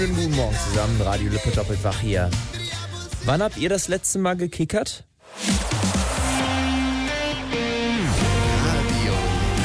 Schönen guten Morgen zusammen, Radio Lippe doppelt wach hier. Wann habt ihr das letzte Mal gekickert? Radio.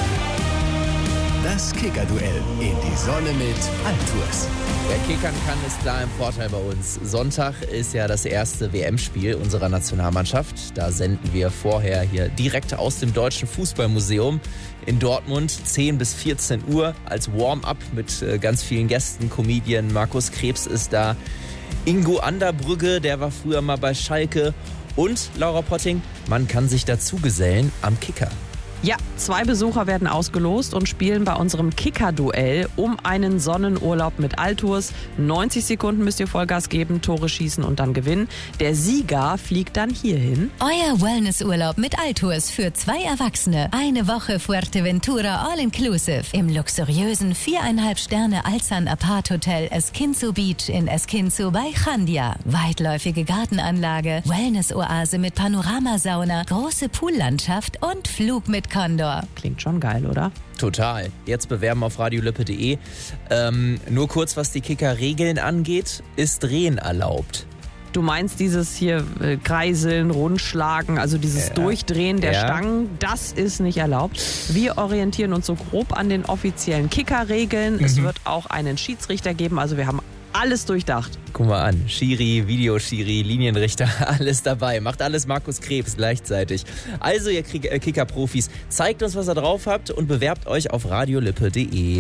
Das Kicker-Duell in die Sonne mit Altours. Wer kickern kann, ist klar im Vorteil bei uns. Sonntag ist ja das erste WM-Spiel unserer Nationalmannschaft. Da senden wir vorher hier direkt aus dem Deutschen Fußballmuseum in Dortmund, 10 bis 14 Uhr als Warm-up mit ganz vielen Gästen. Comedian Markus Krebs ist da, Ingo Anderbrügge, der war früher mal bei Schalke, und Laura Potting. Man kann sich dazu gesellen am Kicker. Ja, 2 Besucher werden ausgelost und spielen bei unserem Kicker-Duell um einen Sonnenurlaub mit Altours. 90 Sekunden müsst ihr Vollgas geben, Tore schießen und dann gewinnen. Der Sieger fliegt dann hierhin. Euer Wellnessurlaub mit Altours für 2 Erwachsene. Eine Woche Fuerteventura All-Inclusive im luxuriösen 4,5 Sterne Alzan Apart Hotel Esquinzo Beach in Esquinzo bei Chandia. Weitläufige Gartenanlage, Wellness-Oase mit Panoramasauna, große Poollandschaft und Flug mit Condor. Klingt schon geil, oder? Total. Jetzt bewerben auf radiolippe.de. Nur kurz, was die Kicker-Regeln angeht, ist Drehen erlaubt. Du meinst dieses hier Kreiseln, Rundschlagen, also dieses Durchdrehen der Stangen, das ist nicht erlaubt. Wir orientieren uns so grob an den offiziellen Kicker-Regeln. Es wird auch einen Schiedsrichter geben, also wir haben alles durchdacht. Guck mal an, Schiri, Videoschiri, Linienrichter, alles dabei. Macht alles Markus Krebs gleichzeitig. Also ihr Kicker-Profis, zeigt uns, was ihr drauf habt und bewerbt euch auf radiolippe.de.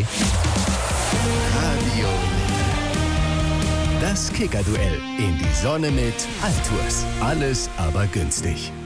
Radio Lippe. Das Kicker-Duell in die Sonne mit Altours. Alles aber günstig.